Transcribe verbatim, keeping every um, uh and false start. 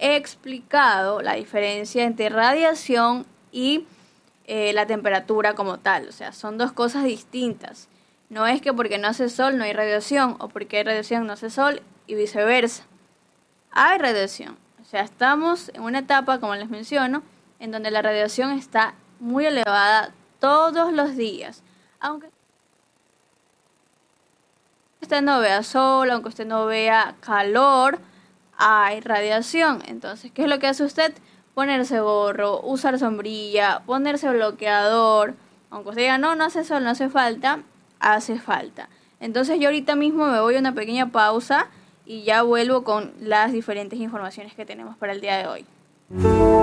he explicado la diferencia entre radiación y eh, la temperatura como tal. O sea, son dos cosas distintas. No es que porque no hace sol no hay radiación, o porque hay radiación no hace sol, y viceversa. Hay radiación. O sea, estamos en una etapa, como les menciono, en donde la radiación está muy elevada todos los días. Aunque usted no vea sol, aunque usted no vea calor, hay radiación. Entonces, ¿qué es lo que hace usted? Ponerse gorro, usar sombrilla, ponerse bloqueador. Aunque usted diga, no, no hace sol, no hace falta, hace falta. Entonces yo ahorita mismo me voy a una pequeña pausa y ya vuelvo con las diferentes informaciones que tenemos para el día de hoy.